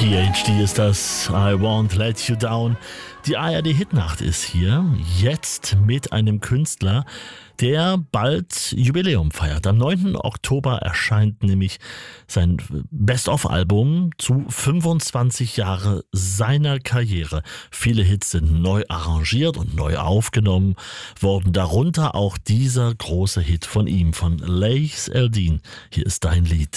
PhD ist das, I Won't Let You Down. Die ARD-Hitnacht ist hier, jetzt mit einem Künstler, der bald Jubiläum feiert. Am 9. Oktober erscheint nämlich sein Best-of-Album zu 25 Jahre seiner Karriere. Viele Hits sind neu arrangiert und neu aufgenommen worden, darunter auch dieser große Hit von ihm, von Laïs Eldin. Hier ist dein Lied.